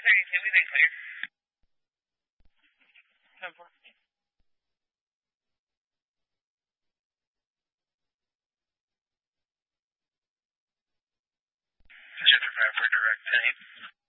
1032, we've been clear. 10-4. Gender 5 for direct 10.